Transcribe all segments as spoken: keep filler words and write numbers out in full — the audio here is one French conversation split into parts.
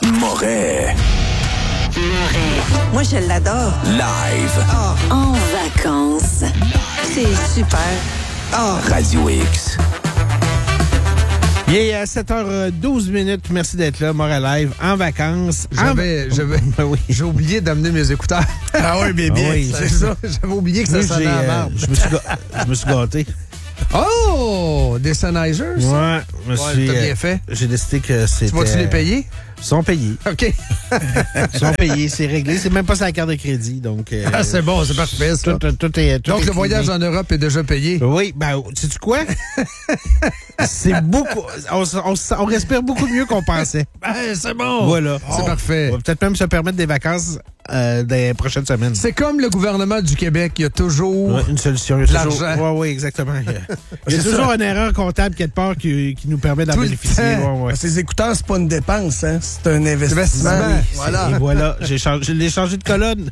Moret. Moi, je l'adore. Live. Oh. En vacances. C'est super. Oh. Radio X. Il est à sept heures douze minutes. Merci d'être là, Moret Live, en vacances. J'avais, en... j'avais, oui. J'ai oublié d'amener mes écouteurs. Ah oui, mais bien. Oui, c'est ça. J'avais oublié que ça sonnait à la marde. Je me suis ga... je me suis gâté. Oh! Des Sennheisers? Ouais, je me ouais, suis, t'as bien euh, fait. J'ai décidé que c'était... Tu vas-tu les payer? Ils sont payés. OK. Ils sont payés, c'est réglé. C'est même pas sur la carte de crédit, donc... Euh, ah, c'est bon, c'est parfait, ça. Tout, tout est, tout donc, est le voyage en Europe est déjà payé? Oui, ben, sais-tu quoi? C'est beaucoup... On, on, on respire beaucoup mieux qu'on pensait. Ben, c'est bon. Voilà. C'est oh, parfait. On va peut-être même se permettre des vacances euh, dans les prochaines semaines. C'est comme le gouvernement du Québec. Il y a toujours... Ouais, une solution. Il y a toujours... l'argent. Oui, oui, exactement. Il y a, il y a toujours une erreur comptable quelque part qui, qui nous permet d'en Tout bénéficier. Ouais, ouais. Ces écouteurs, c'est pas une dépense, hein? C'est un investissement. Investissement. Voilà. Et voilà, j'ai changé, je l'ai changé de colonne.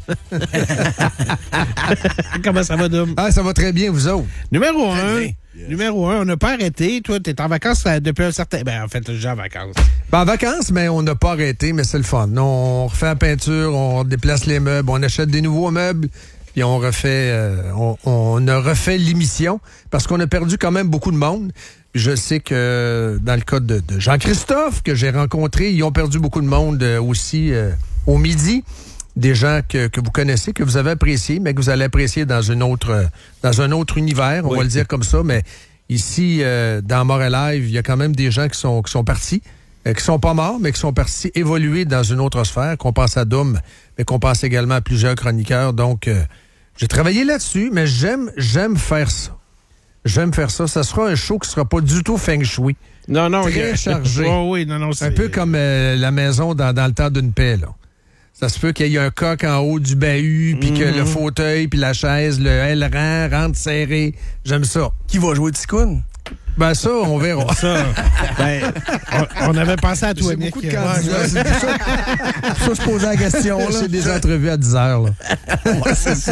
Comment ça va, Dom? Ah, ça va très bien, vous autres. Numéro un. bien. Numéro un, on n'a pas arrêté. Toi, t'es en vacances depuis un certain... Ben, en fait, je suis en vacances. Ben, en vacances, mais on n'a pas arrêté, mais c'est le fun. On refait la peinture, on déplace les meubles, on achète des nouveaux meubles, puis on refait, euh, on, on a refait l'émission parce qu'on a perdu quand même beaucoup de monde. Je sais que dans le cas de, de Jean-Christophe, que j'ai rencontré, ils ont perdu beaucoup de monde euh, aussi euh, au midi. Des gens que, que vous connaissez, que vous avez appréciés, mais que vous allez apprécier dans une autre, euh, dans un autre univers, on oui. va le dire comme ça. Mais ici, euh, dans Moret Live, il y a quand même des gens qui sont, qui sont partis, euh, qui sont pas morts, mais qui sont partis évoluer dans une autre sphère, qu'on pense à Dom, mais qu'on pense également à plusieurs chroniqueurs. Donc, euh, j'ai travaillé là-dessus, mais j'aime, j'aime faire ça. J'aime faire ça. Ça sera un show qui sera pas du tout feng shui. Non, non. Très okay. chargé. Oh, oui, non, non, c'est... Un peu comme euh, la maison dans, dans le temps d'une paix, là. Ça se peut qu'il y ait un coq en haut du bahut, puis mm-hmm. que le fauteuil, puis la chaise, le aileron rentre serré. J'aime ça. Qui va jouer Ticoun? Ben ça, on verra. ça, ben, on, on avait pensé à toi, Nick. Beaucoup de candidats. C'est pour ça, pour ça je posais la question. Là. C'est des entrevues à dix heures. Là. Ouais, c'est ça.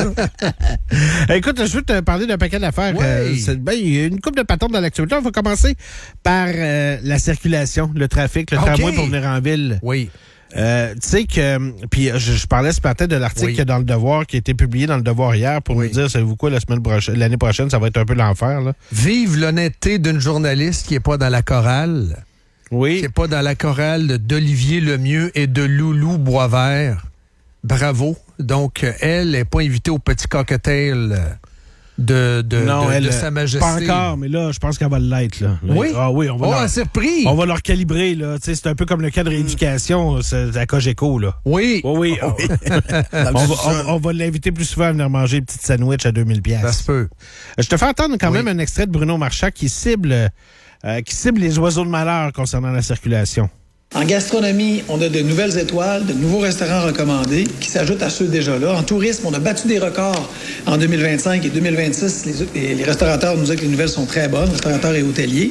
Écoute, je veux te parler d'un paquet d'affaires. Ouais. Euh, c'est, ben, il y a une couple de patentes dans l'actualité. On va commencer par euh, la circulation, le trafic, le okay. tramway pour venir en ville. Oui. Euh, tu sais que, puis je, je parlais ce matin de l'article oui. dans Le Devoir qui a été publié dans Le Devoir hier pour oui. nous dire, savez-vous quoi, la semaine prochaine, l'année prochaine, ça va être un peu l'enfer. Là. Vive l'honnêteté d'une journaliste qui n'est pas dans la chorale. Oui. Qui n'est pas dans la chorale d'Olivier Lemieux et de Loulou Boisvert. Bravo. Donc, elle n'est pas invitée au petit cocktail de, de, non, de, elle, de Sa Majesté. Pas encore, mais là, je pense qu'elle va l'être. Là. Là, oui? Ah oui, on va oh, leur... surpris! On va leur calibrer, là. C'est un peu comme le cas de rééducation, c'est à Cogeco, là. Oui. Oh, oui. Oh, oui. on, va, on, on va l'inviter plus souvent à venir manger une petite sandwich à deux mille dollars. Ça se peut. Je te fais entendre quand oui. même un extrait de Bruno Marchand qui cible, euh, qui cible les oiseaux de malheur concernant la circulation. En gastronomie, on a de nouvelles étoiles, de nouveaux restaurants recommandés qui s'ajoutent à ceux déjà là. En tourisme, on a battu des records en deux mille vingt-cinq et deux mille vingt-six. Les, les restaurateurs nous disent que les nouvelles sont très bonnes, restaurateurs et hôteliers.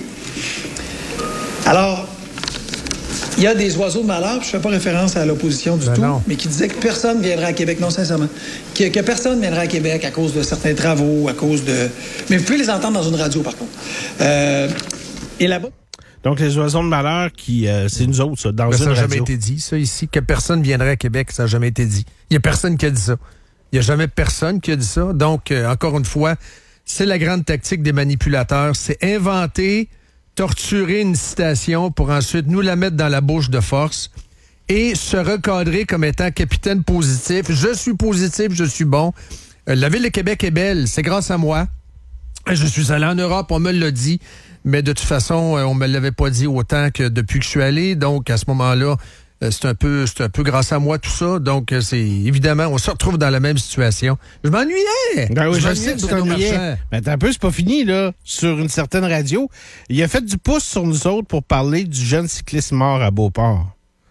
Alors, il y a des oiseaux de malheur, puis je ne fais pas référence à l'opposition du ben tout, non. mais qui disaient que personne ne viendra à Québec, non, sincèrement, que, que personne ne viendra à Québec à cause de certains travaux, à cause de... Mais vous pouvez les entendre dans une radio, par contre. Euh, et là-bas... Donc, les oiseaux de malheur, qui, euh, c'est nous autres, ça, dans Mais une ça n'a radio. jamais été dit, ça, ici, que personne viendrait à Québec, ça n'a jamais été dit. Il n'y a personne qui a dit ça. Il n'y a jamais personne qui a dit ça. Donc, euh, encore une fois, c'est la grande tactique des manipulateurs. C'est inventer, torturer une citation pour ensuite nous la mettre dans la bouche de force et se recadrer comme étant capitaine positif. Je suis positif, je suis bon. Euh, la ville de Québec est belle, c'est grâce à moi. Je suis allé en Europe, on me l'a dit. Mais de toute façon, on me l'avait pas dit autant que depuis que je suis allé. Donc, à ce moment-là, c'est un peu, c'est un peu grâce à moi tout ça. Donc, c'est évidemment, on se retrouve dans la même situation. Je m'ennuyais. Ben oui, je, je sais que tu Bruno t'ennuyais. Mais attends un peu, c'est pas fini, là. Sur une certaine radio, il a fait du pouce sur nous autres pour parler du jeune cycliste mort à Beauport.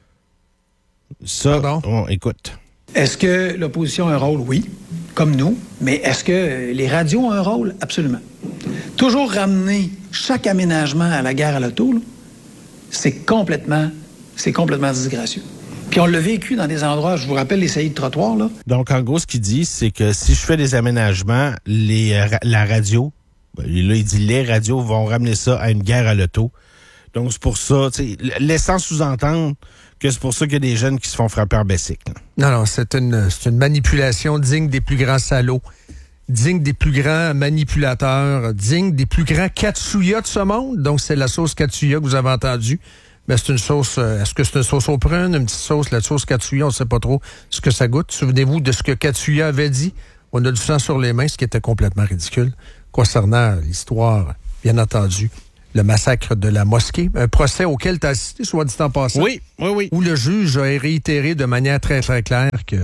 Ça, Pardon? On écoute. Est-ce que l'opposition a un rôle? Oui, comme nous. Mais est-ce que les radios ont un rôle? Absolument. Toujours ramener chaque aménagement à la gare à l'auto, là, c'est complètement, c'est complètement disgracieux. Puis on l'a vécu dans des endroits, je vous rappelle les saillies de trottoir, là. Donc, en gros, ce qu'il dit, c'est que si je fais des aménagements, les, la radio, là, il dit les radios vont ramener ça à une gare à l'auto. Donc, c'est pour ça, tu sais, laissant sous-entendre que c'est pour ça qu'il y a des jeunes qui se font frapper en bicycle. Non, non, c'est une, c'est une manipulation digne des plus grands salauds, digne des plus grands manipulateurs, digne des plus grands Katsuya de ce monde. Donc, c'est la sauce Katsuya que vous avez entendue. Mais c'est une sauce, euh, est-ce que c'est une sauce aux prunes, une petite sauce, la sauce Katsuya, on ne sait pas trop ce que ça goûte. Souvenez-vous de ce que Katsuya avait dit. On a du sang sur les mains, ce qui était complètement ridicule. Concernant l'histoire, bien entendu, le massacre de la mosquée, un procès auquel tu as assisté, soit dit en passant. Oui, oui, oui. Où le juge a réitéré de manière très, très claire que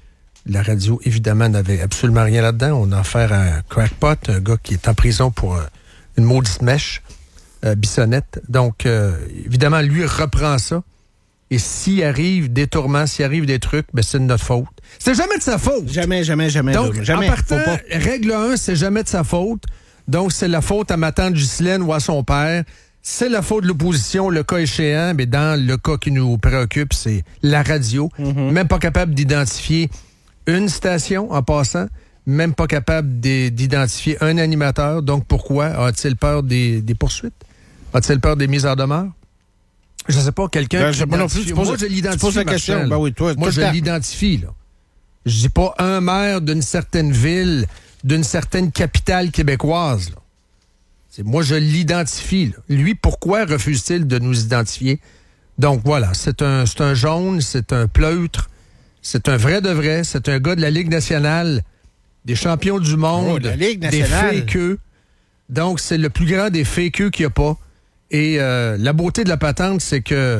la radio, évidemment, n'avait absolument rien là-dedans. On a affaire à un crackpot, un gars qui est en prison pour euh, une maudite mèche, euh, Bissonnette. Donc, euh, évidemment, lui reprend ça. Et s'il arrive des tourments, s'il arrive des trucs, ben c'est de notre faute. C'est jamais de sa faute. Jamais, jamais, jamais. Donc, là, jamais. en partant, Faut pas. règle un, c'est jamais de sa faute. Donc, c'est la faute à ma tante Ghislaine ou à son père. C'est la faute de l'opposition, le cas échéant. Mais dans le cas qui nous préoccupe, c'est la radio. Mm-hmm. Même pas capable d'identifier une station en passant. Même pas capable d'identifier un animateur. Donc, pourquoi a-t-il peur des, des poursuites? A-t-il peur des mises en demeure? Je sais pas, quelqu'un Ben, qui je sais pas non plus, l'identifie. tu poses- Moi, je tu l'identifie, poses la question. Marcel. Ben oui, toi, Moi, tout je le temps. l'identifie, là. Je dis pas un maire d'une certaine ville, d'une certaine capitale québécoise, là. C'est, moi, je l'identifie, là. Lui, pourquoi refuse-t-il de nous identifier? Donc, voilà, c'est un, c'est un jaune, c'est un pleutre, c'est un vrai de vrai, c'est un gars de la Ligue nationale, des champions du monde, Oh, la Ligue des nationale. fakeux. Donc, c'est le plus grand des fakeux qu'il n'y a pas. Et euh, la beauté de la patente, c'est que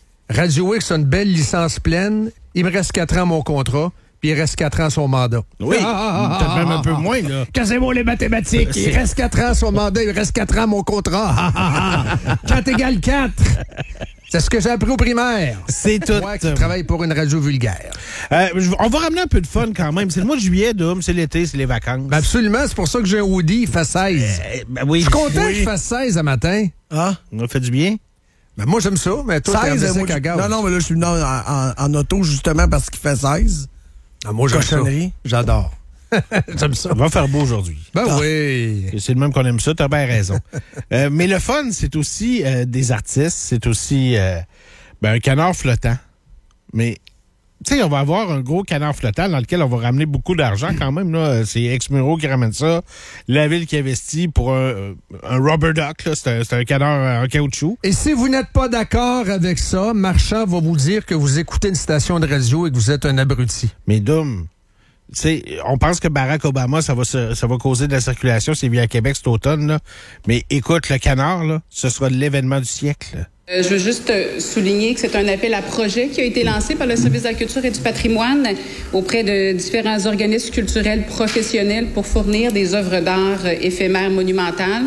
Radio X a une belle licence pleine. Il me reste quatre ans mon contrat, puis il reste quatre ans son mandat. Oui, Ah, ah, ah, peut-être ah, même ah, un peu ah. moins, là. Cassez-moi les mathématiques. Il C'est- reste quatre ans son mandat, il reste quatre ans mon contrat. Ah, ah, ah. quatre égale quatre. C'est ce que j'ai appris au primaire. C'est tout. Moi qui travaille pour une radio vulgaire. Euh, je- on va ramener un peu de fun quand même. C'est le mois de juillet, Dom, c'est l'été, c'est les vacances. Ben absolument, c'est pour ça que j'ai un hoodie, il fait seize. Euh, ben oui. Je suis content Oui. qu'il fasse seize à matin. Ah? On a fait du bien. Ben moi, j'aime ça, mais toi, t'es en seize, bicycle moi, à gaz. non, non, mais là, je suis venu en, en- en auto justement parce qu'il fait seize. Ah, moi, j'aime ça. Cochonnerie. J'adore. J'aime ça. Ça va faire beau aujourd'hui. Ben Ah. oui. Et c'est le même qu'on aime ça, t'as bien raison. Euh, mais le fun, c'est aussi euh, des artistes, c'est aussi euh, ben, un canard flottant. Mais, tu sais, on va avoir un gros canard flottant dans lequel on va ramener beaucoup d'argent quand même. Là. C'est Exmuro qui ramène ça, la ville qui investit pour un, un rubber duck, là. C'est un, c'est un canard en caoutchouc. Et si vous n'êtes pas d'accord avec ça, Marchand va vous dire que vous écoutez une station de radio et que vous êtes un abruti. Mais Dom, tu sais, on pense que Barack Obama, ça va, se- ça va causer de la circulation, c'est via Québec cet automne, là. Mais écoute, le canard, là, ce sera l'événement du siècle, là. Euh, je veux juste euh, souligner que c'est un appel à projet qui a été lancé par le Service de la culture et du patrimoine auprès de différents organismes culturels professionnels pour fournir des œuvres d'art euh, éphémères monumentales.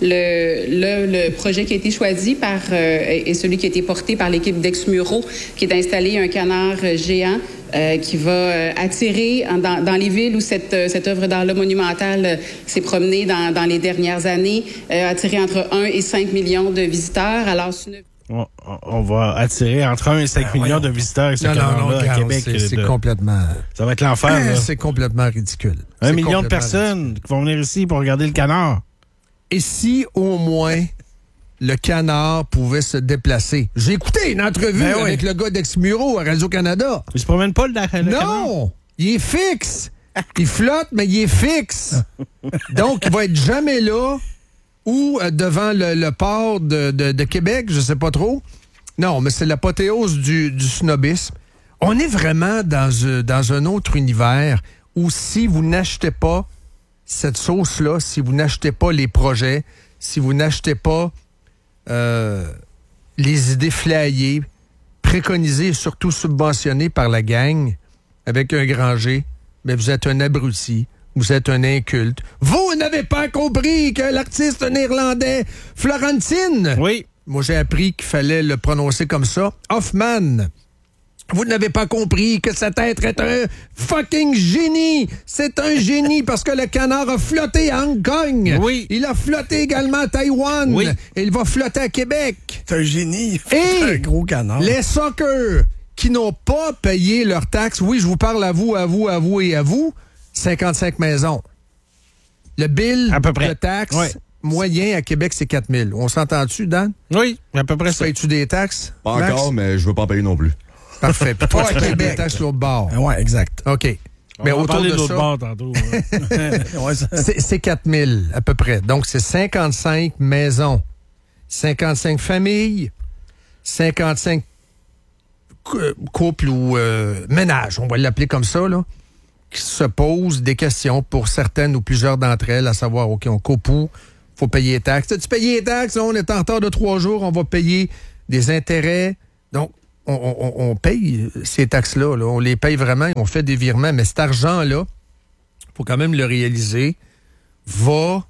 Le, le, le projet qui a été choisi par euh, est celui qui a été porté par l'équipe d'Exmuro, qui est d'installer un canard euh, géant euh, qui va euh, attirer en- dans, dans les villes où cette, euh, cette œuvre d'art-là monumentale euh, s'est promenée dans, dans les dernières années, euh, attirer entre un et cinq millions de visiteurs. Alors, c'est une... On, on va attirer entre un et cinq millions de visiteurs avec ce canard-là à regarde, Québec. c'est, c'est de- complètement... Ça va être l'enfer, là. C'est complètement ridicule. Un C'est million de complètement personnes qui vont venir ici pour regarder le canard. Et si, au moins, le canard pouvait se déplacer? J'ai écouté une entrevue Ben oui. avec le gars d'Exmuro à Radio-Canada. Il se promène pas le, le canard? Non! Il est fixe! Il flotte, mais il est fixe! Donc, il va être jamais là ou euh, devant le, le port de, de- de Québec, je sais pas trop. Non, mais c'est l'apothéose du, du snobisme. On est vraiment dans, euh, dans un autre univers où si vous n'achetez pas cette sauce-là, si vous n'achetez pas les projets, si vous n'achetez pas euh, les idées flyées, préconisées et surtout subventionnées par la gang, avec un grand G, mais vous êtes un abruti, vous êtes un inculte. Vous n'avez pas compris que l'artiste néerlandais Florentine, Oui. moi j'ai appris qu'il fallait le prononcer comme ça, Hoffman. Vous n'avez pas compris que cet être est un fucking génie. C'est un génie parce que le canard a flotté à Hong Kong. Oui. Il a flotté également à Taïwan. Oui. Et il va flotter à Québec. C'est un génie. Et C'est un gros canard. les suckers qui n'ont pas payé leurs taxes, oui, je vous parle à vous, à vous, à vous et à vous, cinquante-cinq maisons. Le bill À peu près. de taxes Ouais. moyen à Québec, c'est quatre mille. On s'entend-tu, Dan? Oui, à peu près ça. Payes-tu des taxes? Pas Max? encore, mais je veux pas en payer non plus. Parfait. Puis toi, tu payes des taxes l'autre bord. Oui, exact. OK. On Mais va autour parler de de l'autre ça, bord tantôt. hein. Ouais, ça- c'est, c'est quatre mille à peu près. Donc, c'est cinquante-cinq maisons, cinquante-cinq familles, cinquante-cinq cou- couples ou euh, ménages, on va l'appeler comme ça, là, qui se posent des questions pour certaines ou plusieurs d'entre elles, à savoir, OK, on coupe où? Faut payer les taxes. As-tu payé les taxes? On est en retard de trois jours, on va payer des intérêts. Donc, on, on, on paye ces taxes-là. Là. On les paye vraiment, on fait des virements, mais cet argent-là, il faut quand même le réaliser, va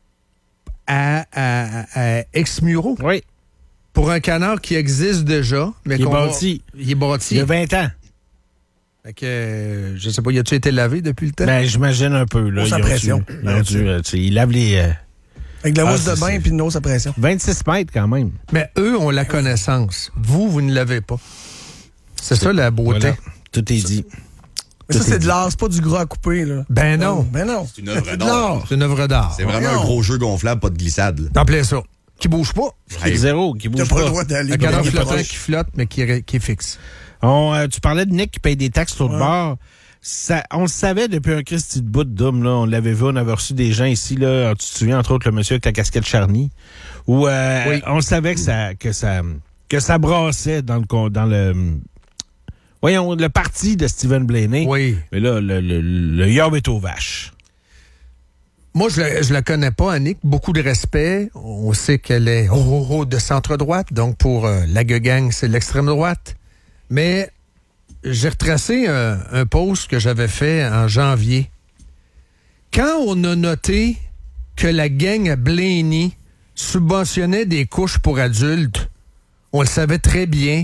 à, à, à Exmuro Oui, pour un canard qui existe déjà. Mais il est qu'on va- bâti. Il est bâti. Il y a vingt ans. Fait que, euh, je sais pas, y a-tu été lavé depuis le temps? Ben, j'imagine un peu. Là. Hausse à Ils ont pression. dû- Ils, ont dû, euh, tu sais, ils lavent les euh, Avec de la Ah, housse de c'est- bain c'est- puis une hausse à pression. vingt-six mètres quand même. Mais eux ont la connaissance. Vous, vous ne l'avez pas. C'est ça la beauté. Voilà. Tout est dit. Mais ça, Tout est c'est de dit. l'art, c'est pas du gras à couper, là. Ben non. Ben non. C'est une œuvre C'est de d'art. l'art. C'est une œuvre d'art. C'est vraiment Voyons. un gros jeu gonflable, pas de glissade. là. T'en plais ça. Qui bouge pas. Hey, Zéro, qui T'as bouge pas le pas. droit d'aller. Un canard Il est pas flottant proche. qui flotte, mais qui est, qui est fixe. On, euh, tu parlais de Nick qui paye des taxes sur le Ouais. bord. Ça, on le savait depuis un Christy de bout d'homme, là. On l'avait vu, on avait reçu des gens ici, là. Tu te souviens, entre autres, le monsieur avec la casquette Charny. Où, euh, Oui. on le savait que ça, que ça, que ça brassait dans le, con- dans le, voyons, le parti de Stephen Blaney. Oui. Mais là, le, le, le yob est aux vaches. Moi, je la, je la connais pas, Annick. Beaucoup de respect. On sait qu'elle est oh, oh, oh, de centre-droite. Donc, pour euh, la gang, c'est l'extrême droite. Mais j'ai retracé un, un post que j'avais fait en janvier. Quand on a noté que la gang à Blaney subventionnait des couches pour adultes, on le savait très bien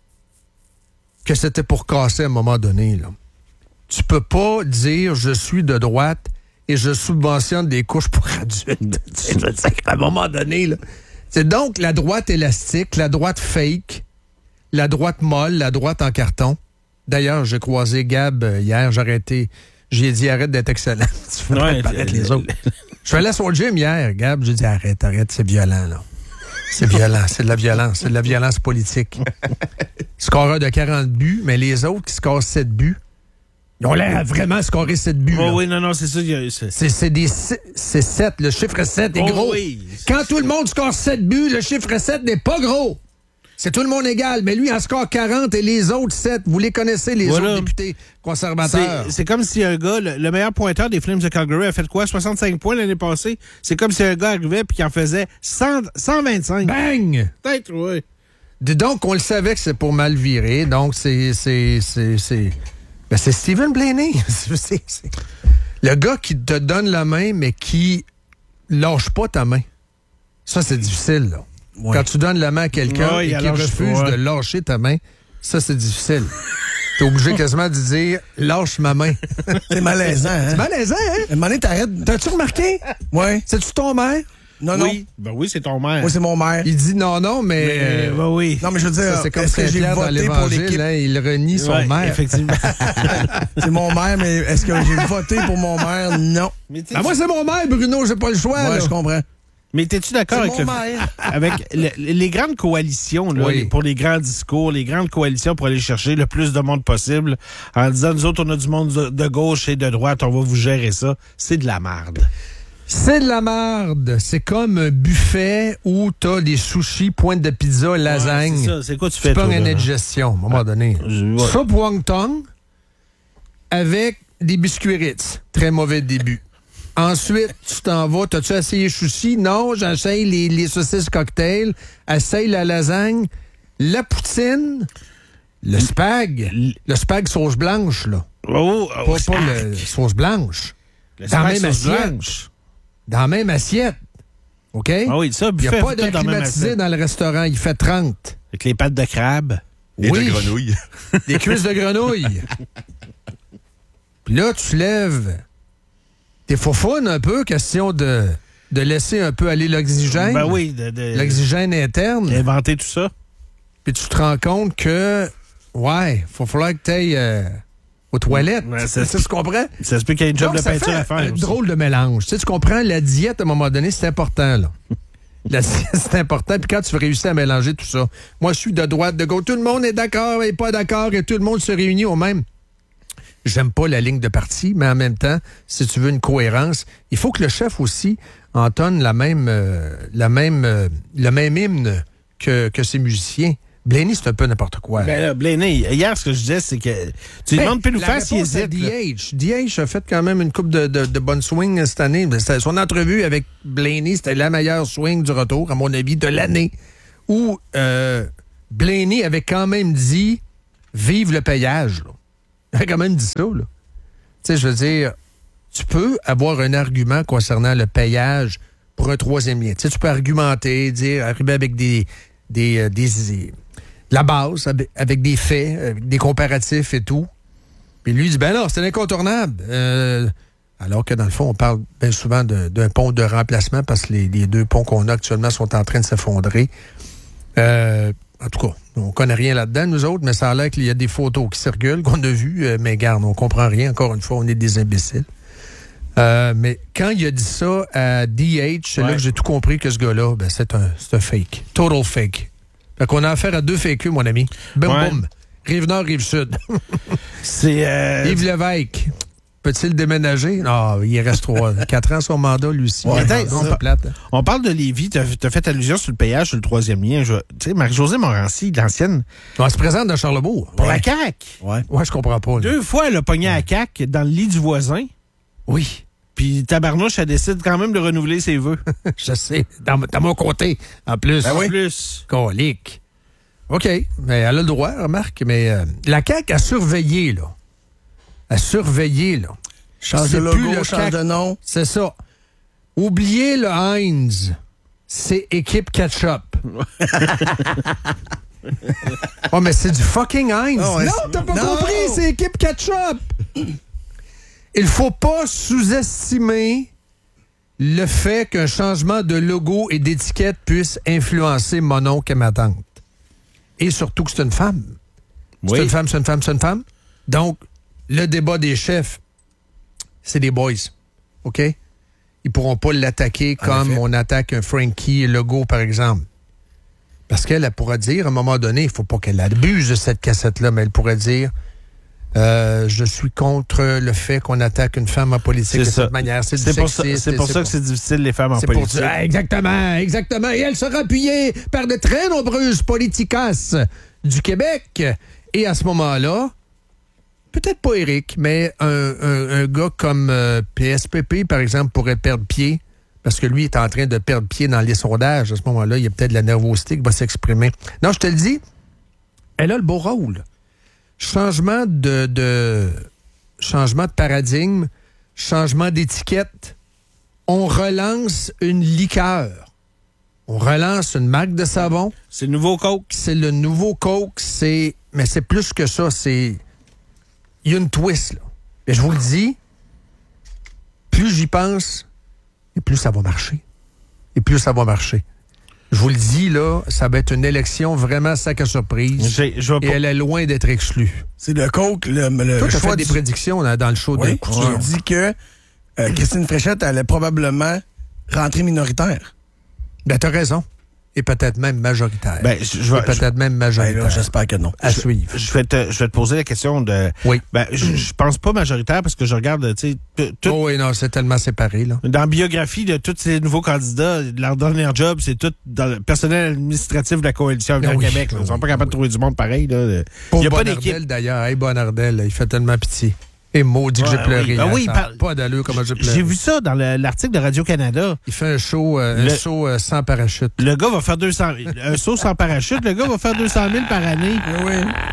que c'était pour casser à un moment donné. Là. Tu peux pas dire « je suis de droite » et je subventionne des couches pour adultes. Tu veux dire qu'à un moment donné, là. C'est donc la droite élastique, la droite fake, la droite molle, la droite en carton. D'ailleurs, j'ai croisé Gab euh, hier, j'ai arrêté. J'ai dit arrête d'être excellent. Tu fais Ouais, paraître le- les autres. Je suis allé sur le gym hier, Gab, j'ai dit arrête, arrête, c'est violent, là. C'est violent, c'est de la violence, c'est de la violence politique. Scoreur de quarante buts, mais les autres qui scorent sept buts, ils ont l'air à vraiment scorer sept buts. Oh, là. oui, non, non, c'est ça. il y a- c'est- C'est, c'est des si- c'est sept. Le chiffre sept est Oh gros. oui. Quand tout le monde score sept buts, le chiffre sept n'est pas gros. C'est tout le monde égal, mais lui en score quarante et les autres sept. Vous les connaissez, les Voilà. autres députés conservateurs. C'est, c'est comme si un gars, le, le meilleur pointeur des Flames de Calgary a fait quoi? soixante-cinq points l'année passée. C'est comme si un gars arrivait puis qu'il en faisait cent, cent vingt-cinq. Bang! Peut-être, oui. De- Donc, on le savait que c'est pour mal virer. Donc, c'est... c'est, c'est, c'est... Ben, c'est Stephen Blaney. C'est- c'est- c'est- Le gars qui te donne la main, mais qui lâche pas ta main. Ça, c'est difficile, là. Ouais. Quand tu donnes la main à quelqu'un Ouais, et il qu'il lâche refuse pas, ouais. de lâcher ta main, ça, c'est difficile. T'es obligé quasiment de dire « lâche ma main ». C'est malaisant, hein? C'est malaisant, hein? À un moment donné, t'arrêtes. T'as-tu remarqué? Ouais. C'est-tu ton maire? Non, non. Oui. Ben oui, c'est ton maire. Moi, c'est mon maire. Il dit non, non, mais... Mais, euh, ben oui. Non, mais je veux dire, ça, c'est comme est-ce que j'ai Saint-Pierre dans voté pour l'Évangile, l'équipe? hein, il renie son Ouais, maire. Effectivement. C'est mon maire, mais est-ce que j'ai voté pour mon maire? Non. Mais t'es- Ben, moi, c'est mon maire, Bruno, j'ai pas le choix. Ouais, là. je comprends. Mais t'es-tu d'accord C'est avec, mon le- maire. avec le- les grandes coalitions, là, Oui. les- pour les grands discours, les grandes coalitions pour aller chercher le plus de monde possible, en disant, nous autres, on a du monde de, de gauche et de droite, on va vous gérer ça, c'est de la merde. C'est de la merde. C'est comme un buffet où t'as des sushis, pointe de pizza, lasagne. Ouais, c'est ça. C'est quoi tu tu fais, pognes toi, une là? indigestion, à un moment donné. Je- ouais. Soupe wonton avec des biscuits Ritz. Très mauvais début. Ensuite, tu t'en vas. T'as-tu essayé les sushis? Non, j'essaye les, les saucisses cocktail. Essaye la lasagne. La poutine. Le spag. Le spag sauce blanche, là. Oh, oh, Pas, pas arc. le sauce blanche. Le dans la spag même sauce assiette. blanche. Dans la même assiette. OK? Ah oui, ça, Il n'y buffet, a pas tout dans la d'air même climatisé assiette. dans le restaurant. Il fait trente. Avec les pâtes de crabe. Et Oui. de grenouille. Des cuisses de grenouille. Puis là, tu lèves. T'es faufounes un peu, question de, de laisser un peu aller l'oxygène. Ben oui, de, de- L'oxygène interne. inventer tout ça. Puis tu te rends compte que, ouais, il va falloir que tu ailles aux toilettes. Ouais, ça, ça- tu comprends? Ça se peut qu'il y ait une job Donc, de ça peinture fait à faire. un aussi. drôle de mélange. Tu sais, tu comprends, la diète, à un moment donné, c'est important, là. La diète, c'est important. Puis quand tu réussis à mélanger tout ça, moi, je suis de droite, de gauche. Tout le monde est d'accord et pas d'accord et tout le monde se réunit au même. J'aime pas la ligne de parti, mais en même temps, si tu veux une cohérence, il faut que le chef aussi entonne la même, euh, la même, euh, le même hymne que, que ses musiciens. Blaney, c'est un peu n'importe quoi. Ben là, Blaney, hier, ce que je disais, c'est que tu lui Ben, demandes plus nous la faire s'il réponse à hésite. là. D H. D H a fait quand même une coupe de, de, de bonnes swings cette année. Ben, c'était- Son entrevue avec Blaney, c'était la meilleure swing du retour, à mon avis, de l'année. Où euh, Blaney avait quand même dit « Vive le payage ». Il avait quand même dit ça. Là. Tu sais, je veux dire, tu peux avoir un argument concernant le payage pour un troisième lien. Tu sais, tu peux argumenter, dire, arriver avec des... des, euh, des, des la base, avec, avec des faits, avec des comparatifs et tout. Puis lui, il dit, ben non, c'est incontournable. Euh, alors que dans le fond, on parle bien souvent de- d'un pont de remplacement parce que les, les deux ponts qu'on a actuellement sont en train de s'effondrer. Euh, en tout cas, on connaît rien là-dedans, nous autres, mais ça a l'air qu'il y a des photos qui circulent, qu'on a vues, euh, mais garde, on comprend rien. Encore une fois, on est des imbéciles. Euh, mais quand il a dit ça à D H, c'est là Ouais. que j'ai tout compris que ce gars-là, ben, c'est un, c'est un fake. Total fake. Fait qu'on a affaire à deux fakeux, mon ami. Boum, Ouais. boum. Rive-Nord, Rive-Sud. C'est. euh, Yves Lévesque. Peut-il déménager? Non, il reste trois, quatre ans son mandat, lui aussi. Ouais, Il attends, est on ça, pa- plate. On parle de Lévis, t'as as fait allusion sur le payage sur le troisième lien. Je- Tu sais, Marie-Josée Morancy, l'ancienne, On se présente dans Charlebourg. pour Ouais. la C A Q. Ouais. Ouais, je comprends pas. là. Deux fois, elle a pogné à la C A Q dans le lit du voisin. Oui, Puis Tabarnouche, elle décide quand même de renouveler ses vœux. je sais. Dans, dans mon côté, en plus. En plus. Colique. OK, mais elle a le droit, remarque, mais euh, la C A Q a surveillé, là. A surveillé, là. Change C'est de plus logo, le change C A Q. de nom. C'est ça. Oubliez le Heinz. C'est équipe ketchup. Oh, mais c'est du fucking Heinz. Non, ouais, non, c'est- t'as pas non. compris, c'est équipe ketchup. Il faut pas sous-estimer le fait qu'un changement de logo et d'étiquette puisse influencer mon oncle et ma tante. Et surtout que c'est une femme. C'est Oui. une femme, c'est une femme, c'est une femme. Donc, le débat des chefs, c'est des boys. OK? Ils pourront pas l'attaquer En comme effet. on attaque un Frankie Legault, par exemple. Parce qu'elle elle pourra dire, à un moment donné, il faut pas qu'elle abuse de cette cassette-là, mais elle pourrait dire euh, je suis contre le fait qu'on attaque une femme en politique C'est de ça. cette manière. C'est du C'est pour ça, sexisme, c'est pour ça que pas- c'est difficile les femmes en c'est pour politique. dire, ah, exactement, exactement. Et elle sera appuyée par de très nombreuses politicasses du Québec. Et à ce moment-là, peut-être pas Éric, mais un, un- un gars comme euh, P S P P, par exemple, pourrait perdre pied parce que lui est en train de perdre pied dans les sondages. À ce moment-là, il y a peut-être de la nervosité qui va s'exprimer. Non, je te le dis, elle a le beau rôle. Changement de, de changement de paradigme, changement d'étiquette. On relance une liqueur. On relance une marque de savon. C'est le nouveau Coke. C'est le nouveau Coke. C'est, mais c'est plus que ça. C'est, il y a une twist là. Et je vous le dis, plus j'y pense, et plus ça va marcher. Et plus ça va marcher. Je vous le dis là, ça va être une élection vraiment sac à surprise. J'ai- je vais Et pas- elle est loin d'être exclue. C'est le coke, le, le Toi, tu as choix fait des du- prédictions dans, dans le show de Oui, Couture. qui dit que euh, Christine Fréchette allait probablement rentrer minoritaire. Ben, t'as raison. Et peut-être même majoritaire. Ben, je, je vais, Et peut-être même Ben, majoritaire. là, j'espère que non. à suivre. je vais te, je vais te poser la question de. Oui. Ben, je, je pense pas majoritaire parce que je regarde, tu sais, tout- tout- Oh oui, non, c'est tellement séparé, là. dans la biographie de tous ces nouveaux candidats, leur dernier job, c'est tout dans le personnel administratif de la coalition Avenir Ah oui. Québec. là. Ils sont Ah pas oui. capables de trouver du monde pareil. Là. Il Pour n'y a pas Bonardel, d'équipe. d'ailleurs. Hey, Bonardel, là, il fait tellement pitié. Et maudit que Ouais, j'ai pleuré. oui. Ah hein, oui, ça a par- pas d'allure comment j'ai pleuré. J'ai vu ça dans le- l'article de Radio-Canada. Il fait un show, euh, Le- un show euh, sans parachute. Le gars va faire deux cents un saut sans parachute, le gars va faire deux cent mille par année. Oui.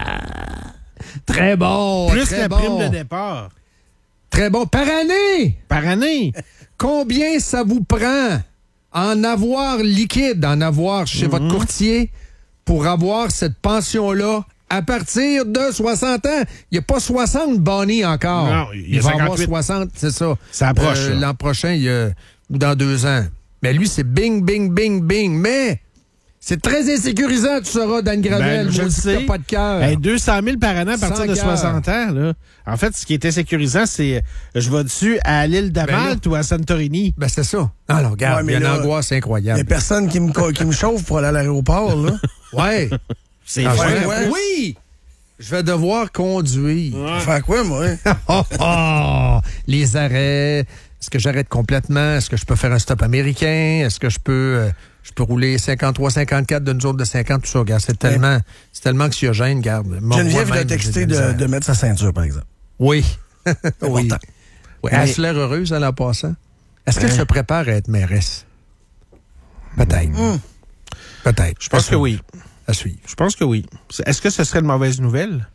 Très bon. Plus très la bon. prime de départ. Très bon. Par année! Par année. Combien ça vous prend en avoir liquide, en avoir chez votre courtier pour avoir cette pension-là à partir de soixante ans? Il n'y a pas soixante bonnies encore. Non, il y a va avoir cinquante-huit. soixante, c'est ça. Ça approche, Euh, là. L'an prochain, il y a, ou dans deux ans. Mais lui, c'est bing, bing, bing, bing. Mais C'est très insécurisant, tu sauras, Dan Gravel. Ben, je moi, le si sais. t'as pas de cœur. Hey, deux cent mille par an à partir Sans de cœur. soixante ans. Là. En fait, ce qui est insécurisant, c'est je vais dessus à l'île de Ben là- Malte ou à Santorini. Ben, c'est ça. Ah, non, regarde, Ouais, mais il y a une là, angoisse Il y a incroyable. personne qui me, co- qui me chauffe pour aller à l'aéroport, là. Ouais. C'est Ah, vrai. ouais, ouais. Oui! Je vais devoir conduire. Faire quoi, moi? Oh, oh! Les arrêts. Est-ce que j'arrête complètement? Est-ce que je peux faire un stop américain? Est-ce que je peux euh, je peux rouler cinquante-trois, cinquante-quatre d'une zone de cinquante? Tout ça, regarde, c'est tellement, c'est tellement anxiogène, regarde. Moi- Geneviève moi-même, l'a texté j'ai de, la de misère. mettre sa ceinture, par exemple. Oui. oui. Important. Oui. Elle a l'air heureuse en la passant. Est-ce qu'elle se prépare à être mairesse? Peut-être. Peut-être. Je pense que oui. À suivre. Je pense que oui. Est-ce que ce serait une mauvaise nouvelle?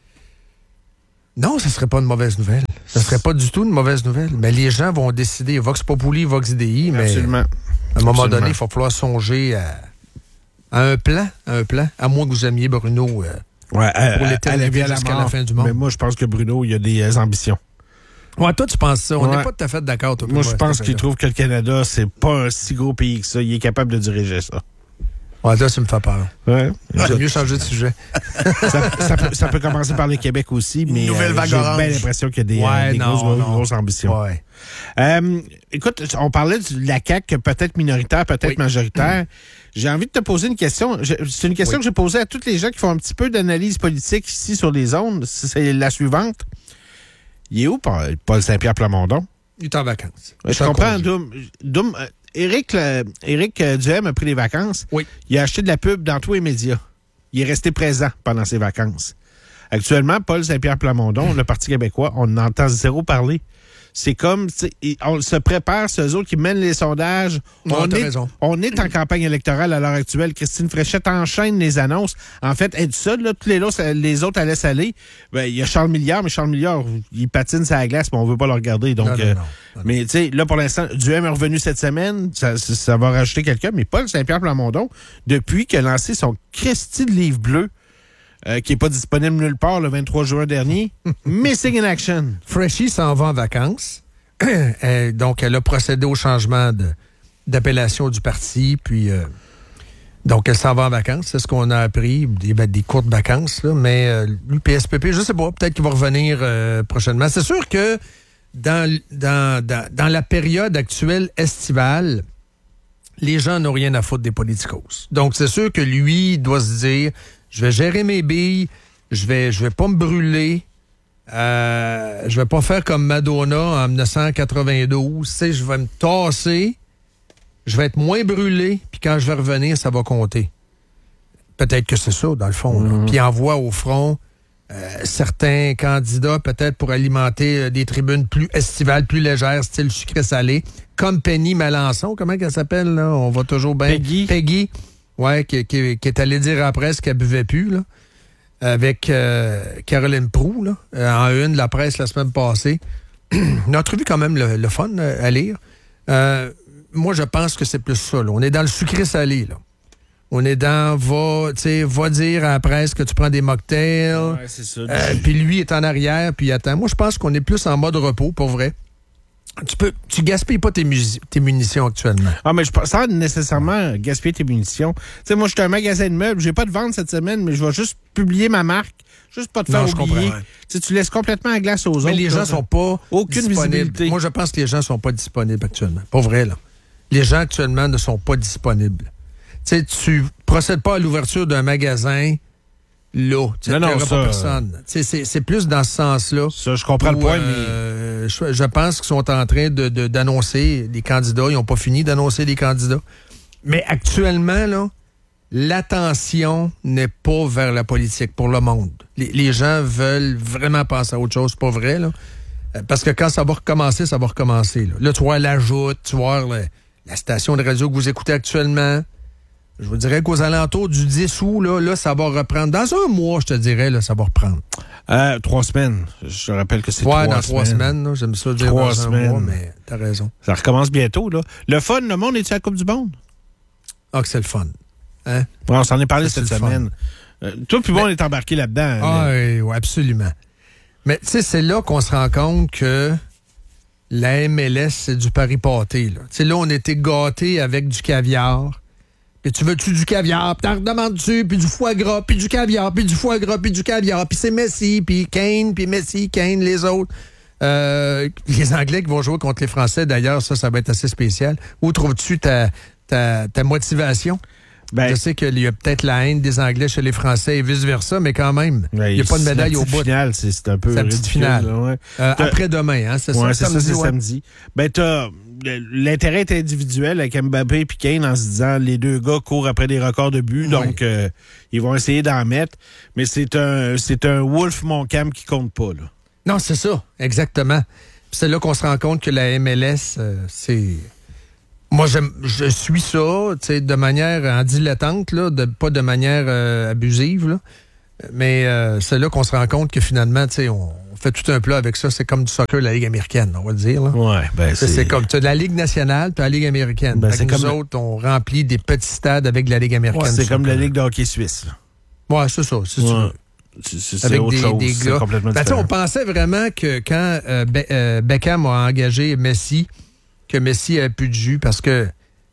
Non, ce ne serait pas une mauvaise nouvelle. Ce ne serait pas du tout une mauvaise nouvelle. Mais les gens vont décider. Vox Populi, Vox Dei, mais Absolument. à un moment Absolument. donné, il va falloir songer à, à un plan. À un plan. À moins que vous aimiez Bruno. euh, Ouais, elle, Pour elle, l'éternité elle est bien à la jusqu'à mort. la fin du monde. Mais moi, je pense que Bruno, il a des euh, ambitions. Ouais, toi, tu penses ça. On n'est Ouais. pas tout à fait d'accord, toi. Moi, puis je pense c'est qu'il ça. trouve que le Canada, c'est pas un si gros pays que ça. Il est capable de diriger ça. Ouais, toi, tu me fais peur. Ouais. J'aime mieux changer de sujet. ça, ça peut, ça peut commencer par le Québec aussi, mais nouvelle euh, vague j'ai orange. bien l'impression qu'il y a des, Ouais, euh, des non, grosses, grosses, non. grosses ambitions. Ouais. Euh, écoute, on parlait de la C A Q, peut-être minoritaire, peut-être Oui. majoritaire. J'ai envie de te poser une question. Je- C'est une question Oui. que j'ai posée à tous les gens qui font un petit peu d'analyse politique ici sur les ondes. C'est la suivante. Il est où, Paul Paul Saint-Pierre Plamondon? Il est en vacances. Je C'est en comprends, congé. Doum. Doum, euh, Éric, euh, Éric euh, Duhem a pris les vacances. Oui. Il a acheté de la pub dans tous les médias. Il est resté présent pendant ses vacances. Actuellement, Paul Saint-Pierre Plamondon, le Parti québécois, on en entend zéro parler. C'est comme, tu sais, ils- on se prépare, c'est eux autres qui mènent les sondages. Non, on, t'as est, raison. on est en campagne électorale à l'heure actuelle. Christine Fréchette enchaîne les annonces. En fait, elle est seule, là, tous les autres, les autres allaient aller. Ben, il y a Charles Milliard, mais Charles Milliard, il patine sur la glace, mais on veut pas le regarder. Donc, Non, non, euh, non. Non, non. mais tu sais, là, pour l'instant, Duhem est revenu cette semaine. Ça, ça, ça va rajouter quelqu'un. Mais Paul Saint-Pierre Plamondon, depuis qu'il a lancé son Christy de livre bleu, euh, qui n'est pas disponible nulle part le vingt-trois juin dernier, Missing in Action. Freshie s'en va en vacances. Elle- donc, elle a procédé au changement de- d'appellation du parti. Puis, euh, donc, elle s'en va en vacances. C'est ce qu'on a appris. Des, ben, des courtes vacances. Là, mais euh, le P S P P, je sais pas. Peut-être qu'il va revenir euh, prochainement. C'est sûr que dans, dans, dans, dans la période actuelle estivale, les gens n'ont rien à foutre des politicos. Donc, c'est sûr que lui doit se dire, je vais gérer mes billes, je vais, je vais pas me brûler. Euh, je vais pas faire comme Madonna en dix-neuf cent quatre-vingt-douze. Tu sais, je vais me tasser, je vais être moins brûlé, puis quand je vais revenir, ça va compter. Peut-être que c'est ça, dans le fond. là. Puis il envoie au front euh, certains candidats, peut-être pour alimenter euh, des tribunes plus estivales, plus légères, style sucré-salé, comme Penny Melançon. Comment qu'elle s'appelle, là? On va toujours bien... Peggy. Peggy, ouais, qui, qui- qui est allée dire à la presse qu'elle buvait plus, là. Avec euh, Caroline Proulx, là, euh, en une de la presse la semaine passée. Une entrevue quand même le, le fun euh, à lire. Euh, moi, je pense que c'est plus ça. Là. On est dans le sucré-salé. Là. On est dans, va, tu sais, va dire à la presse que tu prends des mocktails. Ouais, c'est ça. Euh, puis lui est en arrière, puis il attend. Moi, je pense qu'on est plus en mode repos, pour vrai. Tu peux, tu gaspilles pas tes, musi- tes munitions actuellement. Ah, mais je pense sans nécessairement gaspiller tes munitions. Tu sais, moi, je suis un magasin de meubles. J'ai pas de vente cette semaine, mais je vais juste publier ma marque. Juste pas te faire Non, je oublier. comprends. Tu sais, tu laisses complètement la glace aux autres. Mais les gens là. sont pas Aucune disponibles. visibilité. Moi, je pense que les gens sont pas disponibles actuellement. Pas vrai, là. Les gens actuellement ne sont pas disponibles. Tu sais, tu procèdes pas à l'ouverture d'un magasin là. Tu sais, Non, non, qu'il y aura ça, pas personne. Tu sais, c'est, c'est plus dans ce sens-là. Ça, je comprends le où, point, euh, je, je pense qu'ils sont en train de, de- d'annoncer les candidats. Ils n'ont pas fini d'annoncer les candidats. Mais actuellement, là, l'attention n'est pas vers la politique pour le monde. Les, les gens veulent vraiment penser à autre chose, c'est pas vrai, là. Euh, Parce que quand ça va recommencer, ça va recommencer. Là, là tu vois l'ajoute, tu vois le- la station de radio que vous écoutez actuellement. Je vous dirais qu'aux alentours du dix août, là, là, ça va reprendre. Dans un mois, je te dirais, là, ça va reprendre. Euh, trois semaines. Je te rappelle que c'est Ouais, trois dans semaines. trois semaines, là, j'aime ça dire Trois dans un semaines. mois, mais t'as raison. Ça recommence bientôt, là. Le fun, le monde, est-tu à la Coupe du Monde? Ah, que c'est le fun. Hein? Ouais, on s'en est parlé Ça, cette c'est le fun. semaine. Euh, toi puis moi, on est embarqués là-dedans. Ah, là. oui, oui, absolument. Mais tu sais, c'est là qu'on se rend compte que la M L S, c'est du pari pâté. Là. Tu sais, là, on était gâtés avec du caviar. Puis tu veux-tu du caviar? Puis t'en redemandes-tu? Puis du foie gras, puis du caviar, puis du foie gras, puis du caviar. Puis c'est Messi, puis Kane, puis Messi, Kane, les autres. Euh, les Anglais qui vont jouer contre les Français, d'ailleurs, ça, ça va être assez spécial. Où trouves-tu ta, ta, ta motivation? Ben, je sais qu'il y a peut-être la haine des Anglais chez les Français et vice-versa, mais quand même, il n'y a pas de médaille au bout. Finale, c'est, c'est un peu c'est la petite finale. Là, ouais. euh, après-demain, hein, c'est ouais, ça? C'est samedi, ça, c'est ouais. samedi. Ben, t'as... L'intérêt est individuel avec Mbappé et Kane en se disant les deux gars courent après des records de but, oui. donc euh, ils vont essayer d'en mettre. Mais c'est un c'est un Wolf Montcalm qui compte pas, là. Non, c'est ça, exactement. Puis c'est là qu'on se rend compte que la M L S, euh, c'est... Moi, je, je suis ça, tu sais, de manière en dilettante, là, de, pas de manière euh, abusive, là. Mais euh, c'est là qu'on se rend compte que finalement, tu sais, on, on fait tout un plat avec ça. C'est comme du soccer de la Ligue américaine, on va le dire. Là. Ouais, ben c'est... c'est comme tu as de la Ligue nationale puis la Ligue américaine. Ben, c'est nous comme... autres, on remplit des petits stades avec la Ligue américaine. Ouais, c'est comme la Ligue de hockey suisse. Là. Ouais, c'est ça, si ouais. tu veux. C'est, c'est avec autre des, chose. des c'est gars. complètement ben, différent. On pensait vraiment que quand euh, Be- euh, Beckham a engagé Messi, que Messi avait plus de jus parce que,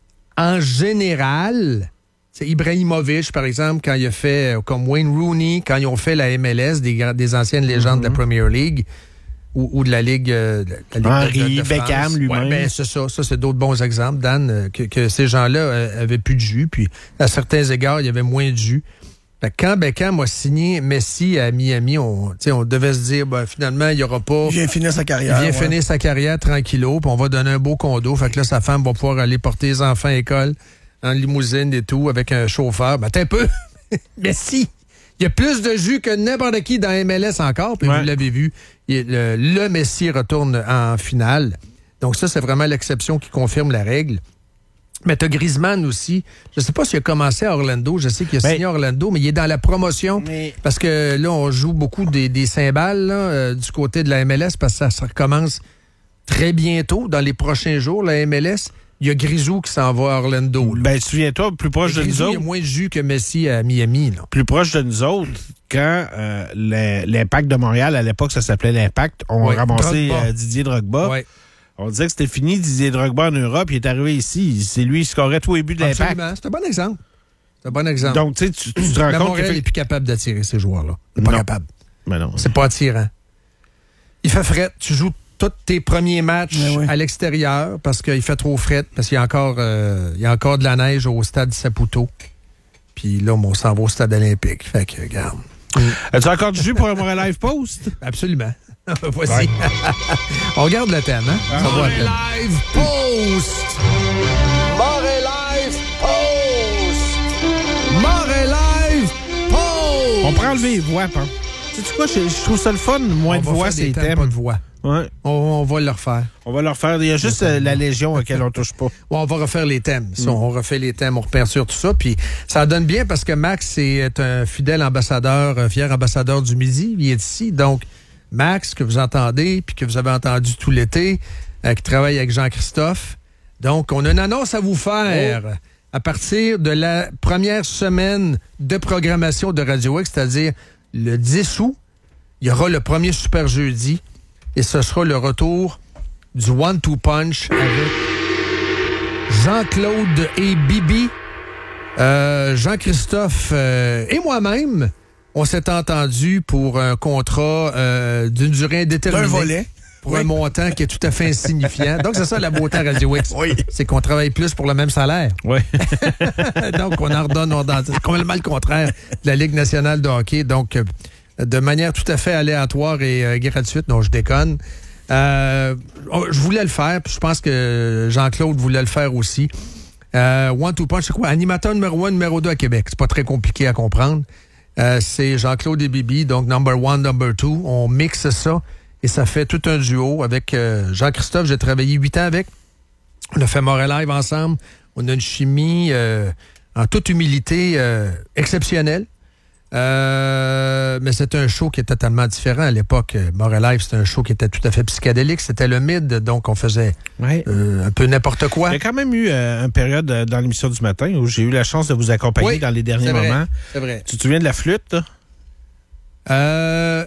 en général... C'est Ibrahimovic, par exemple, quand il a fait, comme Wayne Rooney, quand ils ont fait la M L S, des, des anciennes légendes mm-hmm. de la Premier League ou, ou de la Ligue, de la Ligue Henry, de, de Beckham lui-même. Ouais, ben, c'est ça. Ça, c'est d'autres bons exemples, Dan, que, que ces gens-là euh, avaient plus de jus. Puis, à certains égards, il y avait moins de jus. Fait que quand Beckham a signé Messi à Miami, on, on devait se dire, ben, finalement, il n'y aura pas... Il vient finir sa carrière. Il vient ouais. finir sa carrière tranquillo, puis on va donner un beau condo. Fait que là, sa femme va pouvoir aller porter les enfants à l'école en limousine et tout, avec un chauffeur. Ben, t'es un peu. Mais si! Il y a plus de jus que n'importe qui dans M L S encore, puis ouais. vous l'avez vu. Il, le, le Messi retourne en finale. Donc ça, c'est vraiment l'exception qui confirme la règle. Mais t'as Griezmann aussi. Je sais pas s'il a commencé à Orlando. Je sais qu'il a ben, signé à Orlando, mais il est dans la promotion. Mais... Parce que là, on joue beaucoup des, des cymbales là, euh, du côté de la M L S, parce que ça, ça recommence très bientôt, dans les prochains jours, la M L S. Il y a Grisou qui s'en va à Orlando. Là. Ben, souviens-toi, plus proche de nous autres... Il y a moins de jus que Messi à Miami. Là. Plus proche de nous autres, quand euh, l'Impact de Montréal, à l'époque, ça s'appelait l'Impact, on ouais, ramassé euh, Didier Drogba. Ouais. On disait que c'était fini, Didier Drogba en Europe. Il est arrivé ici. C'est lui qui scorait tous les buts de l'Impact. Absolument. C'est un bon exemple. C'est un bon exemple. Donc, tu sais, tu te rends compte... Montréal n'est plus capable d'attirer ces joueurs-là. Il n'est pas capable. Mais non. C'est pas attirant. Il fait fret. Tu joues tous tes premiers matchs oui. à l'extérieur parce qu'il fait trop fret, parce qu'il y a encore, euh, il y a encore de la neige au stade Saputo. Puis là, on s'en va au stade olympique. Fait que, regarde. Mm. As-tu encore du jus pour un Montréal Live Post? Absolument. Voici. Ouais. On regarde le thème, hein? Ah, Montréal Live Post! Montréal Live Post! Montréal Live Post! On prend enlever les voix, hein? Sais-tu quoi? Je, je trouve ça le fun, moins on de voix, c'est thèmes. Pas de voix. Ouais. On, on va le refaire. On va le refaire. Il y a juste euh, la Légion auquel on touche pas. Ouais, on va refaire les thèmes. Mm. On refait les thèmes, on repeinture tout ça. Puis ça donne bien parce que Max est un fidèle ambassadeur, un fier ambassadeur du Midi. Il est ici. Donc, Max, que vous entendez, puis que vous avez entendu tout l'été, euh, qui travaille avec Jean-Christophe. Donc, on a une annonce à vous faire. Oh. À partir de la première semaine de programmation de Radio X, c'est-à-dire le dix août, il y aura le premier Super Jeudi. Et ce sera le retour du One Two Punch avec Jean-Claude et Bibi. Euh, Jean-Christophe euh, et moi-même, on s'est entendu pour un contrat euh, d'une durée indéterminée. Un volet. Pour oui. un montant qui est tout à fait insignifiant. Donc, c'est ça la beauté à Radio X. Oui. C'est qu'on travaille plus pour le même salaire. Oui. Donc, on en redonne, on en... c'est complètement le contraire de la Ligue nationale de hockey. Donc, de manière tout à fait aléatoire et euh, gratuite. Non, je déconne. Euh, je voulais le faire, puis je pense que Jean-Claude voulait le faire aussi. Euh, One Two Punch, c'est quoi? Animateur numéro un, numéro deux à Québec. C'est pas très compliqué à comprendre. Euh, c'est Jean-Claude et Bibi, donc number one, number two. On mixe ça et ça fait tout un duo avec euh, Jean-Christophe. J'ai travaillé huit ans avec. On a fait Montréal Live ensemble. On a une chimie, euh, en toute humilité, euh, exceptionnelle. Euh, mais c'était un show qui est totalement différent à l'époque. Montréal Live, c'était un show qui était tout à fait psychédélique. C'était le mid, donc on faisait ouais. euh, un peu n'importe quoi. Il y a quand même eu euh, une période euh, dans l'émission du matin où j'ai eu la chance de vous accompagner oui, dans les derniers c'est vrai, moments. C'est vrai. Tu te souviens de la flûte? Euh,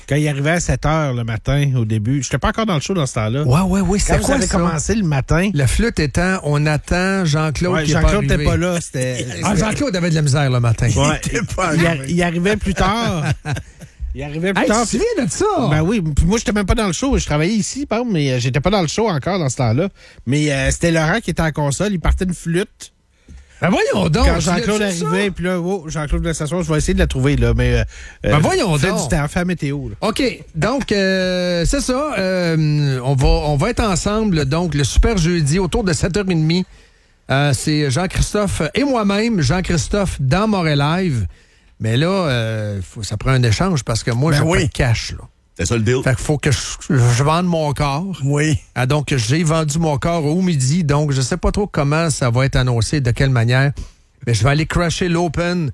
quand il arrivait à sept heures le matin au début. Je n'étais pas encore dans le show dans ce temps-là. Ouais, ouais, ouais. Quand C'est vous quoi avez ça? commencé le matin. La flûte étant, on attend Jean-Claude Ouais, qui est pas Jean-Claude arrivé. n'était pas là. C'était... Ah, Jean-Claude avait de la misère le matin. Ouais. Il était pas il, arrivé. a- il arrivait plus tard. Il arrivait plus Hey, tard. tu te souviens de ça? Ben oui, puis moi, j'étais même pas dans le show. Je travaillais ici, par exemple, mais euh, j'étais pas dans le show encore dans ce temps-là. Mais euh, c'était Laurent qui était à la console. Il partait une flûte. Ben voyons donc. Quand tu Jean-Claude l'as-tu, arrivait, puis là, oh, Jean-Claude de s'asseoir, je vais essayer de la trouver, là. Mais, euh, Ben voyons fait donc. du temps, fait la météo, là. OK. Donc, euh, c'est ça. Euh, on, va, on va être ensemble, donc, le super jeudi, autour de sept heures trente. Euh, c'est Jean-Christophe et moi-même, Jean-Christophe dans Montréal Live. Mais là, euh, faut, ça prend un échange parce que moi, Ben j'ai oui. pas de cash, là. C'est ça le deal. Fait qu'il faut que je, je vende mon corps. Oui. Ah, donc, j'ai vendu mon corps au midi. Donc, je sais pas trop comment ça va être annoncé, de quelle manière. Mais je vais aller crasher l'Open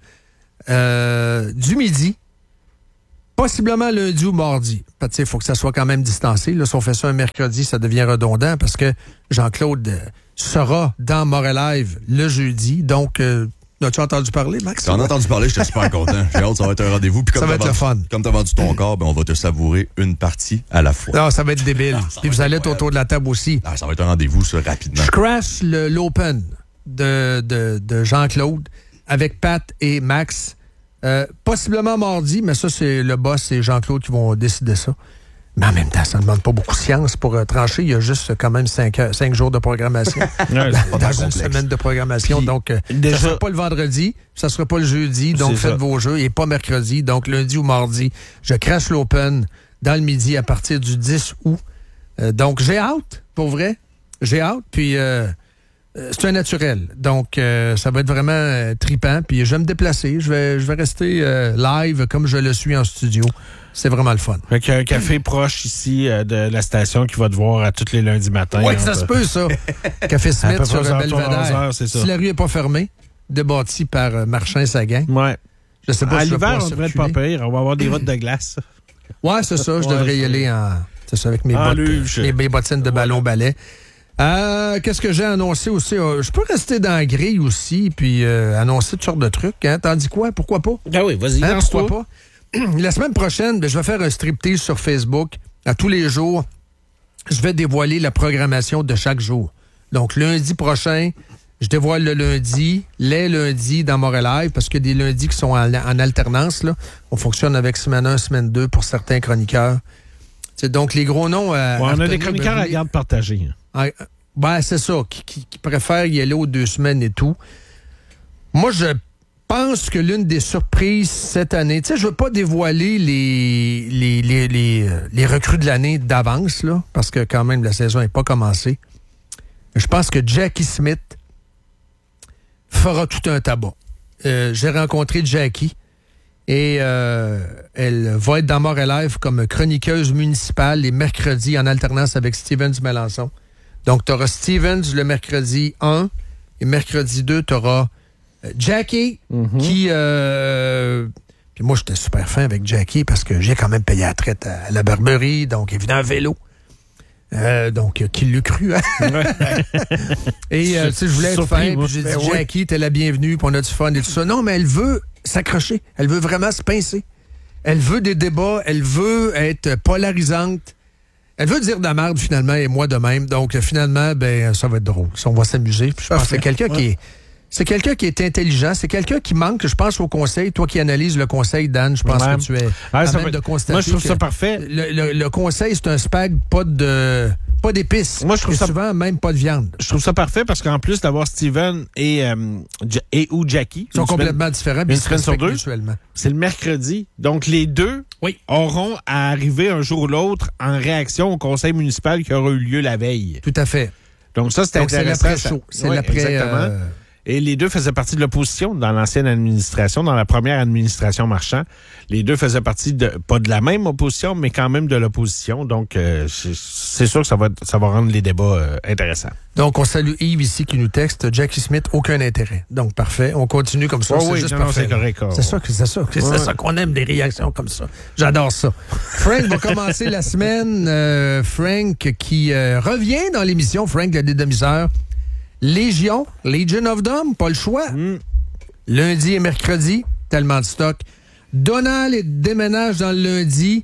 euh, du midi. Possiblement lundi ou mardi. Il faut que ça soit quand même distancé. Là, si on fait ça un mercredi, ça devient redondant parce que Jean-Claude euh, sera dans Montréal Live le jeudi. Donc, euh, as-tu entendu parler, Max? T'en as entendu parler, j'étais super content. J'ai hâte, ça va être un rendez-vous. Puis comme Ça va t'as être le vendu- fun. Comme t'as vendu ton corps, ben on va te savourer une partie à la fois. Non, ça va être débile. Ah, ça Puis va vous être allez être autour de la table aussi. Ah, ça va être un rendez-vous, ça, rapidement. Je crash le- l'Open de, de, de Jean-Claude avec Pat et Max. Euh, possiblement mardi, mais ça, c'est le boss et Jean-Claude qui vont décider ça. Mais en même temps, ça ne demande pas beaucoup de science pour euh, trancher. Il y a juste euh, quand même cinq, heures- cinq jours de programmation. Ouais, c'est pas dans mal une complexe. semaine de programmation. Puis, donc, euh, déjà- ça ne sera pas le vendredi, ça ne sera pas le jeudi. Donc, C'est faites ça. vos jeux. Et pas mercredi. Donc, lundi ou mardi, je crash l'Open dans le midi à partir du dix août. Euh, donc, j'ai hâte, pour vrai. J'ai hâte. Puis, euh, euh, c'est un naturel. Donc, euh, ça va être vraiment euh, trippant. Puis, je vais me déplacer. Je vais, je vais rester euh, live comme je le suis en studio. C'est vraiment le fun. Fait qu'il y a un café proche ici euh, de la station qui va te voir à tous les lundis matins. Oui, On ça va- se peut, ça. Café À Smith peu sur près le aux alentours de onze Belvédère. heures, c'est ça. Si la rue n'est pas fermée, débattie par euh, Marchand et Sagan. Ouais. Je sais pas À si je vais l'hiver, pouvoir on devrait être pas circuler. pire. On va avoir des routes de glace. Ouais, c'est ça. Je Ouais, devrais y c'est- aller en. C'est ça, avec mes, En bottes, luge. mes, mes bottines de ballon-ballet. Euh, Qu'est-ce que j'ai annoncé aussi? Euh, je peux rester dans la grille aussi, puis euh, annoncer toutes sortes de trucs. Hein? T'en dis quoi? Pourquoi pas? Ah oui, vas-y, Hein, lance-toi. pourquoi pas? La semaine prochaine, ben, je vais faire un striptease sur Facebook. À tous les jours, je vais dévoiler la programmation de chaque jour. Donc, lundi prochain, je dévoile le lundi, les lundis dans Montréal Live, parce qu'il y a des lundis qui sont en, en alternance. Là. On fonctionne avec semaine un, semaine deux pour certains chroniqueurs. C'est donc les gros noms à, Ouais, à on a retenir, des chroniqueurs ben, à vous- garde partagée. ah, ben, c'est ça, qui, qui- qui préfèrent y aller aux deux semaines et tout. Moi, je pense que l'une des surprises cette année, tu sais, je veux pas dévoiler les, les, les, les, euh, les recrues de l'année d'avance, là, parce que quand même, la saison n'est pas commencée. Je pense que Jackie Smith fera tout un tabac. Euh, j'ai rencontré Jackie et euh, elle va être dans Montréal Live comme chroniqueuse municipale les mercredis en alternance avec Steven du Mélenchon. Donc, tu auras Stevens le mercredi un et mercredi deux, tu auras Jackie qui... Euh, puis moi, j'étais super fin avec Jackie parce que j'ai quand même payé la traite à la Barberie, donc évidemment, vélo. Euh, donc, euh, qui l'a cru, hein? Et euh, tu sais, je voulais être Surpris, fin, moi. puis j'ai dit, Ben oui. Jackie, t'es la bienvenue, puis on a du fun et tout ça. Non, mais elle veut s'accrocher. Elle veut vraiment se pincer. Elle veut des débats. Elle veut être polarisante. Elle veut dire de la merde, finalement, et moi de même. Donc, finalement, ben, ça va être drôle. On va s'amuser. Puis je pense que c'est quelqu'un qui est... C'est quelqu'un qui est intelligent. C'est quelqu'un qui manque, je pense, au conseil. Toi qui analyses le conseil, Dan, je pense Ouais. que tu es Ah, à ça même va- de constater Moi, je trouve que ça parfait. Le, le- le conseil, c'est un spag, pas de pas d'épices. Moi, je trouve Et ça- souvent, même pas de viande. Je trouve ça parfait parce qu'en plus d'avoir Steven et, euh, Ja- et ou Jackie, Ils sont une semaine- complètement différents. puis une ils se semaine sur respectent deux? mutuellement. c'est le mercredi. Donc, les deux Oui. auront à arriver un jour ou l'autre en réaction au conseil municipal qui aura eu lieu la veille. Tout à fait. Donc, ça, c'était Donc, c'est intéressant. l'après-show. C'est Oui, l'après... exactement. euh, Et les deux faisaient partie de l'opposition dans l'ancienne administration, dans la première administration Marchand. Les deux faisaient partie de, pas de la même opposition, mais quand même de l'opposition. Donc, euh, c'est c'est sûr que ça va, ça va rendre les débats euh, intéressants. Donc, on salue Yves ici qui nous texte. Jackie Smith, aucun intérêt. Donc, parfait. On continue comme ça. Oh c'est oui, juste non, non, parfait. c'est correct. C'est ça, que- c'est ça, que- c'est Ouais. ça qu'on aime, des réactions comme ça. J'adore ça. Frank va commencer la semaine. Euh, Frank qui euh, revient dans l'émission. Frank, le dédomiseur. Légion, Legion of Dom, pas le choix. Mm. Lundi et mercredi, tellement de stock. Donald déménage dans le lundi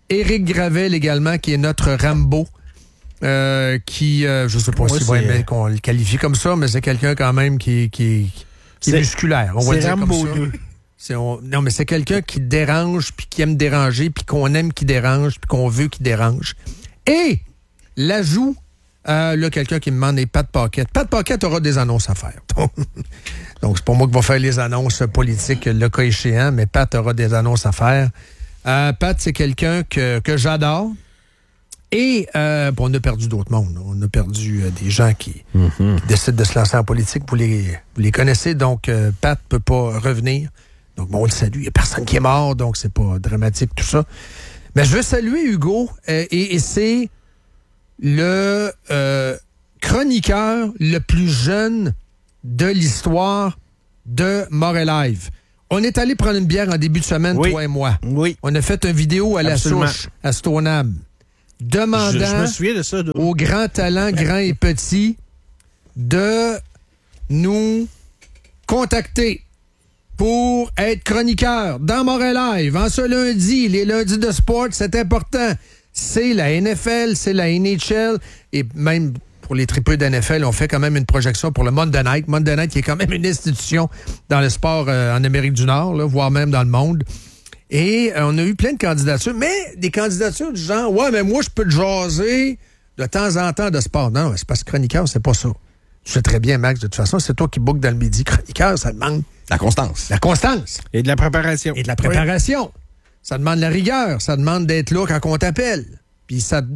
Éric Gravel également, qui est notre Rambo. Euh, qui, euh, je sais pas Ouais, si va c'est- aimer qu'on le qualifie comme ça, mais c'est quelqu'un quand même qui, qui, qui est C'est- musculaire. On va c'est dire Rambo comme ça. deux. C'est, on- non, mais c'est quelqu'un qui dérange, puis qui aime déranger, puis qu'on aime qui dérange, puis qu'on veut qui dérange. Et l'ajout, euh, là, quelqu'un qui me demande les Pat Paquette. Pat Paquette aura des annonces à faire. Donc, c'est pas moi qui va faire les annonces politiques le cas échéant, mais Pat aura des annonces à faire. Euh, Pat, c'est quelqu'un que, que j'adore. Et euh, bon, on a perdu d'autres mondes. On a perdu euh, des gens qui, Mm-hmm. qui décident de se lancer en politique. Vous les, vous les connaissez, donc euh, Pat ne peut pas revenir. Donc, bon, on le salue. Il n'y a personne qui est mort, donc c'est pas dramatique, tout ça. Mais je veux saluer Hugo, euh, et, et c'est le euh, chroniqueur le plus jeune de l'histoire de Montréal Live. On est allé prendre une bière en début de semaine, Oui. toi et moi. Oui. On a fait une vidéo à la Absolument. souche, à Stoneham, demandant Je, je me souviens de ça. de- aux grands talents, grands et petits, de nous contacter pour être chroniqueur dans Montréal Live. En ce lundi, les lundis de sport, c'est important. C'est la N F L, c'est la N H L, et même pour les tripeux d'N F L, on fait quand même une projection pour le Monday Night. Monday Night qui est quand même une institution dans le sport euh, en Amérique du Nord, là, voire même dans le monde. Et euh, on a eu plein de candidatures, mais des candidatures du genre, ouais, mais moi, je peux te jaser de temps en temps de sport. Non, c'est parce que chroniqueur, c'est pas ça. Tu sais très bien, Max, de toute façon, c'est toi qui book dans le midi. Chroniqueur, ça demande La constance. la constance Et de la préparation. et de la préparation. Ça demande la rigueur. Ça demande d'être là quand on t'appelle. Puis ça